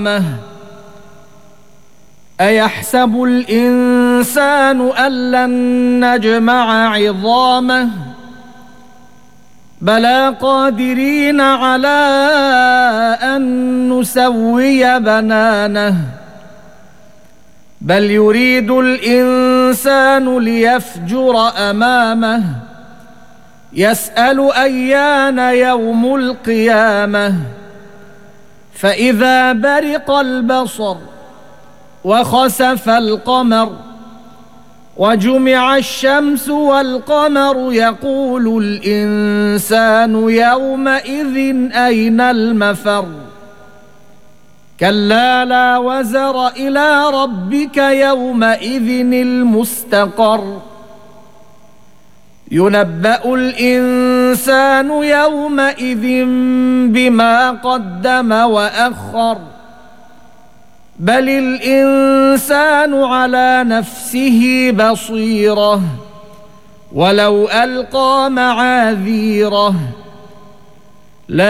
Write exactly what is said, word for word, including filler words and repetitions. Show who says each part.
Speaker 1: أيحسب الإنسان أن لن نجمع عظامه بلى قادرين على أن نسوي بنانه بل يريد الإنسان ليفجر أمامه يسأل أيان يوم القيامة فإذا برق البصر وخسف القمر وجمع الشمس والقمر يقول الإنسان يومئذ أين المفر كلا لا وزر إلى ربك يومئذ المستقر ينبأ الإنسان يومئذ بما قدم وأخر بل الإنسان على نفسه بصيرة ولو ألقى معاذيره